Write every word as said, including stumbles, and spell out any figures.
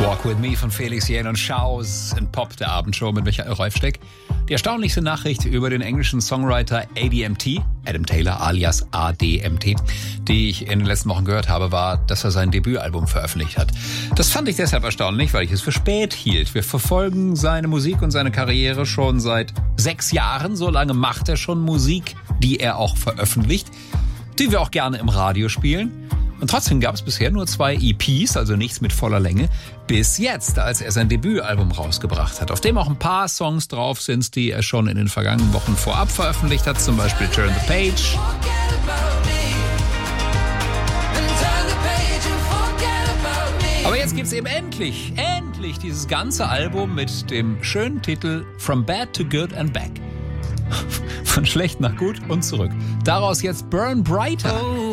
Walk With Me von Felix Jähn und Schaus in Pop, der Abendshow mit Michael Reufsteck. Die erstaunlichste Nachricht über den englischen Songwriter A D M T, Adam Taylor alias A D M T, die ich in den letzten Wochen gehört habe, war, dass er sein Debütalbum veröffentlicht hat. Das fand ich deshalb erstaunlich, weil ich es für spät hielt. Wir verfolgen seine Musik und seine Karriere schon seit sechs Jahren. So lange macht er schon Musik, die er auch veröffentlicht, die wir auch gerne im Radio spielen. Und trotzdem gab es bisher nur zwei E Ps, also nichts mit voller Länge, bis jetzt, als er sein Debütalbum rausgebracht hat, auf dem auch ein paar Songs drauf sind, die er schon in den vergangenen Wochen vorab veröffentlicht hat, zum Beispiel Turn the Page. Aber jetzt gibt's eben endlich, endlich dieses ganze Album mit dem schönen Titel From Bad to Good and Back. Von schlecht nach gut und zurück. Daraus jetzt Burn Brighter.